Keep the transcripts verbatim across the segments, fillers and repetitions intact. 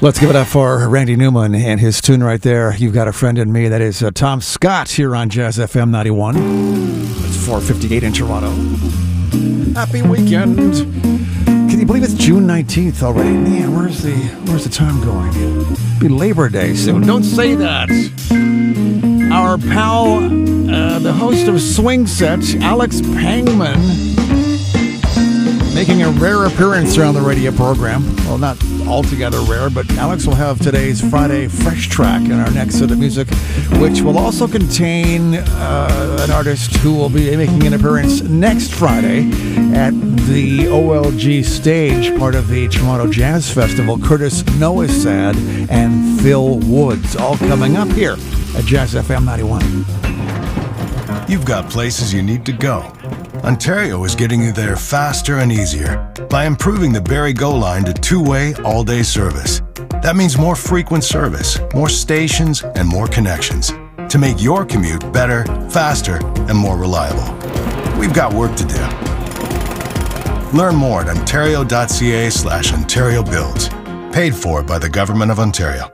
Let's give it up for Randy Newman and his tune right there. You've Got a Friend in Me. That is uh, Tom Scott here on Jazz F M ninety-one. It's four fifty-eight in Toronto. Happy weekend. Can you believe it's June nineteenth already? Man, where's the where's the time going? It'll be Labor Day soon. Don't say that. Our pal, uh, the host of Swing Set, Alex Pangman, making a rare appearance here on the radio program. Well, not altogether rare, but Alex will have today's Friday Fresh Track in our next set of music, which will also contain uh, an artist who will be making an appearance next Friday at the O L G stage, part of the Toronto Jazz Festival. Curtis Noisad and Phil Woods, all coming up here at Jazz F M ninety-one. You've got places you need to go. Ontario is getting you there faster and easier by improving the Barrie Go line to two-way, all-day service. That means more frequent service, more stations, and more connections to make your commute better, faster, and more reliable. We've got work to do. Learn more at ontario.ca slash Ontario Builds. Paid for by the Government of Ontario.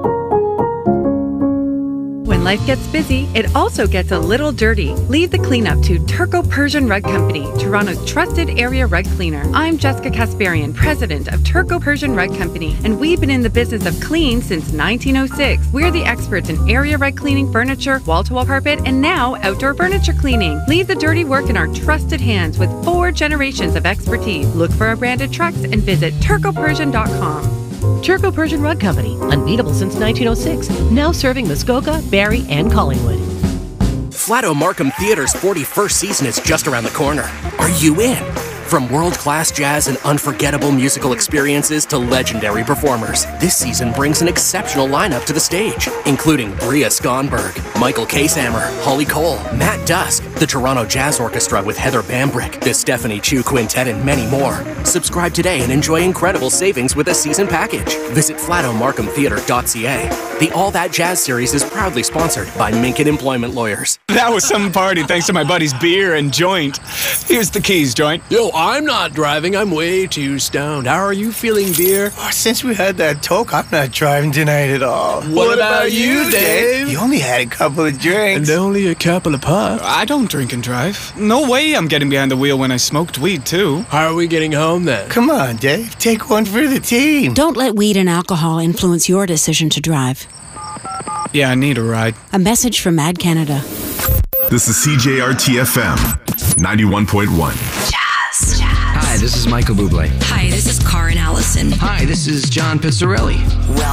When life gets busy, it also gets a little dirty. Leave the cleanup to Turco Persian Rug Company, Toronto's trusted area rug cleaner. I'm Jessica Kasparian, president of Turco Persian Rug Company, and we've been in the business of clean since nineteen oh six. We're the experts in area rug cleaning, furniture, wall-to-wall carpet, and now outdoor furniture cleaning. Leave the dirty work in our trusted hands with four generations of expertise. Look for our branded trucks and visit turco persian dot com. Turco Persian Rug Company, unbeatable since nineteen oh six, now serving Muskoka, Barrie, and Collingwood. Flato Markham Theatre's forty-first season is just around the corner. Are you in? From world-class jazz and unforgettable musical experiences to legendary performers, this season brings an exceptional lineup to the stage, including Bria Skonberg, Michael Kasammer, Holly Cole, Matt Dusk, the Toronto Jazz Orchestra with Heather Bambrick, the Stephanie Chu Quintet, and many more. Subscribe today and enjoy incredible savings with a season package. Visit flato markham theatre dot c a. The All That Jazz series is proudly sponsored by Minkett Employment Lawyers. That was some party thanks to my buddy's beer and joint. Here's the keys, joint. Yo, I'm not driving. I'm way too stoned. How are you feeling, beer? Oh, since we had that talk, I'm not driving tonight at all. What, what about, about you, Dave? You only had a couple of drinks. And only a couple of puffs. I don't drink and drive. No way I'm getting behind the wheel when I smoked weed, too. How are we getting home, then? Come on, Dave. Take one for the team. Don't let weed and alcohol influence your decision to drive. Yeah, I need a ride. A message from Mad Canada. This is C J R T F M, ninety-one point one. Jazz. Jazz. Hi, this is Michael Bublé. Hi, this is Karin Allison. Hi, this is John Pizzarelli. Well